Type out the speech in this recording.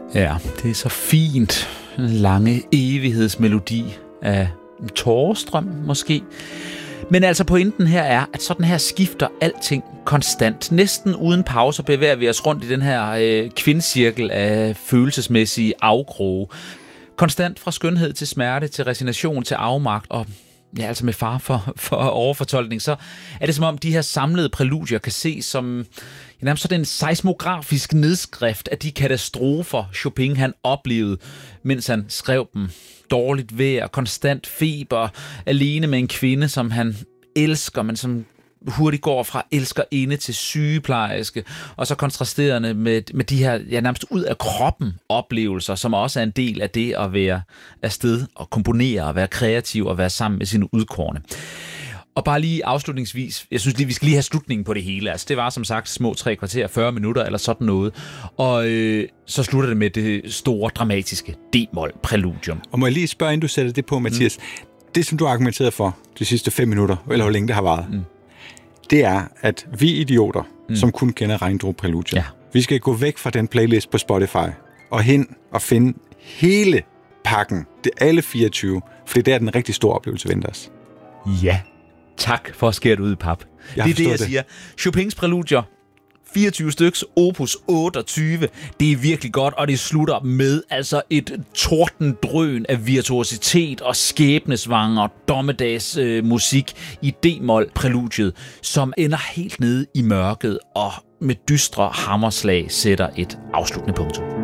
Ja, det er så fint. En lange evighedsmelodi af tårestrøm måske. Men altså pointen her er, at sådan her skifter alting konstant. Næsten uden pauser bevæger vi os rundt i den her kvindcirkel af følelsesmæssige afkroge. Konstant fra skønhed til smerte, til resignation, til afmagt og ja, altså med far for overfortolkning, så er det som om de her samlede præludier kan ses som nærmest sådan en seismografisk nedskrift af de katastrofer, Chopin han oplevede, mens han skrev dem. Dårligt vejr, konstant feber, alene med en kvinde, som han elsker, men som hurtigt går fra elskerinde til sygeplejerske, og så kontrasterende med de her nærmest ud af kroppen oplevelser, som også er en del af det at være afsted og komponere og være kreativ og være sammen med sine udkårne. Og bare lige afslutningsvis, jeg synes lige, vi skal lige have slutningen på det hele. Altså, det var som sagt små 3 kvarter, 40 minutter eller sådan noget. Og så slutter det med det store, dramatiske D-mol-præludium. Og må jeg lige spørge, inden du sætter det på, Mathias. Det, som du har argumenteret for de sidste 5 minutter, eller hvor længe det har varet, det er, at vi idioter, som kun kender Regndrup-præludiet, vi skal gå væk fra den playlist på Spotify og hen og finde hele pakken, det alle 24, for det er den rigtig store oplevelse venter os. Ja, tak for at skære det ud i pap. Det er det, jeg siger. Chopins præludier, 24 styks, opus 28, det er virkelig godt, og det slutter med altså et tordendrøn af virtuositet og skæbnesvanger dommedagsmusik i D-mol-præludiet, som ender helt nede i mørket og med dystre hammerslag sætter et afsluttende punktum.